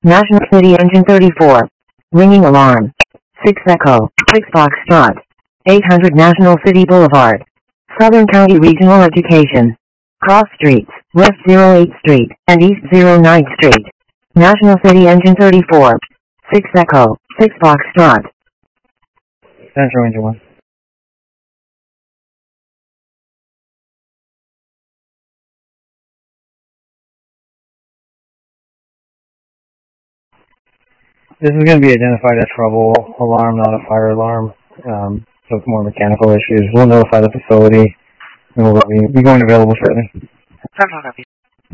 National City Engine 34. Ringing alarm. 6 Echo. 6 Foxtrot. 800 National City Boulevard. Southern County Regional Education. Cross streets, West 08th Street, and East 09th Street. National City Engine 34. 6 Echo. 6 Foxtrot. Central Engine 1. This is going to be identified as trouble alarm, not a fire alarm. So it's more mechanical issues. We'll notify the facility, and we'll be going available shortly. Central copy.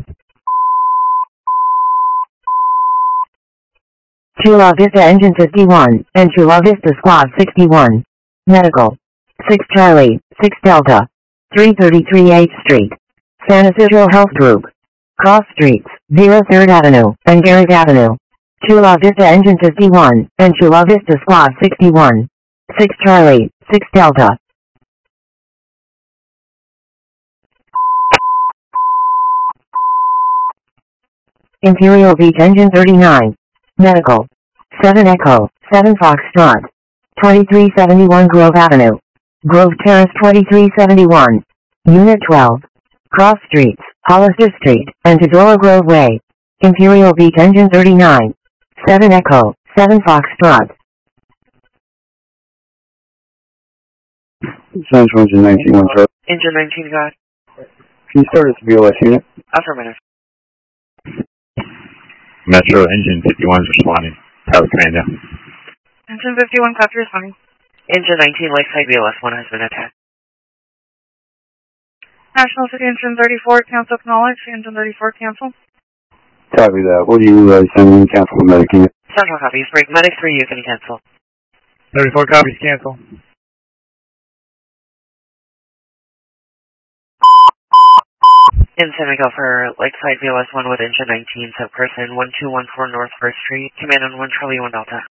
Chula Vista Engine 51, and Chula Vista Squad 61. Medical. 6 Charlie, 6 Delta. 333 8th Street. San Isidro Health Group. Cross streets, 03rd Avenue, and Garrett Avenue. Chula Vista Engine 51, and Chula Vista Squad 61. 6 Charlie, 6 Delta. Imperial Beach Engine 39. Medical. 7 Echo, 7 Foxtrot. 2371 Grove Avenue. Grove Terrace 2371. Unit 12. Cross streets, Hollister Street, and Tedora Grove Way. Imperial Beach Engine 39. 7 Echo, 7 Foxtrot. Central Engine 19, one truck. Engine 19, go ahead. Can you start as a BOS unit? Affirmative. Metro Engine 51 is responding. Tower command down. Engine 51, copy responding. Engine 19, Lakeside BLS 1 has been attacked. National City Engine 34, cancel acknowledge. Engine 34, cancel. Copy that. What do you send in cancel the medic unit? Central copies. Break medic 3, you can cancel. 34 copies, cancel. Instant go for Lakeside BLS 1 with engine 19, subperson 1214 North 1st Street. Command on 1 Charlie 1 Delta.